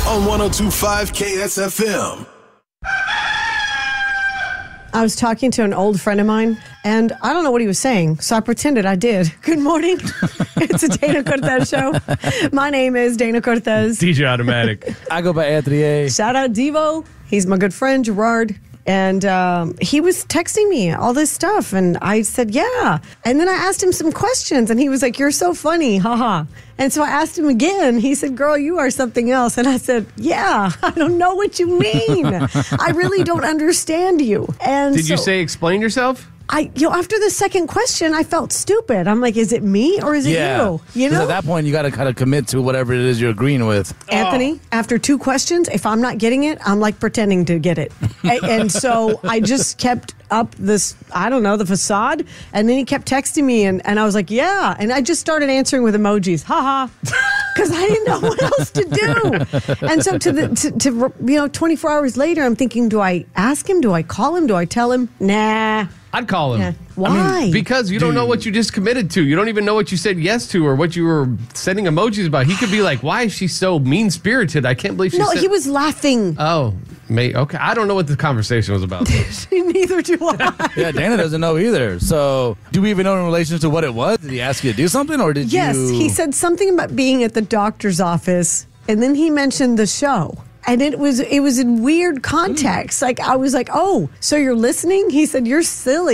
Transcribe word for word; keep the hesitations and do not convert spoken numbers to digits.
on one oh two point five K S F M. I was talking to an old friend of mine, and I don't know what he was saying, so I pretended I did. Good morning. It's a Dana Cortez show. My name is Dana Cortez. D J Automatic. I go by Anthony A. Shout out Devo. He's my good friend, Gerard. And um, he was texting me all this stuff, and I said, yeah. And then I asked him some questions, and he was like, you're so funny, haha. And so I asked him again. He said, girl, you are something else. And I said, yeah, I don't know what you mean. I really don't understand you. And Did so, you say explain yourself? I, you know, after the second question, I felt stupid. I'm like, is it me or is it Yeah. you? You 'Cause know? at that point, you got to kind of commit to whatever it is you're agreeing with. Anthony, after two questions, if I'm not getting it, I'm like pretending to get it. A- and so I just kept up this, I don't know, the facade. And then he kept texting me, and, and I was like, yeah. And I just started answering with emojis, haha, because I didn't know what else to do. And so to the to, to you know, twenty-four hours later, I'm thinking, do I ask him? Do I call him? Do I tell him? Nah. I'd call him. Yeah. Why? Because you don't know what you just committed to. You don't even know what you said yes to or what you were sending emojis about. He could be like, why is she so mean-spirited? I can't believe she no, said... he was laughing. Oh, may okay. I don't know what the conversation was about. Neither do I. Yeah, Dana doesn't know either. So, do we even know in relation to what it was? Did he ask you to do something, or did Yes, you? he said something about being at the doctor's office, and then he mentioned the show. And it was it was in weird context. Like, I was like, oh, so you're listening? He said, you're silly.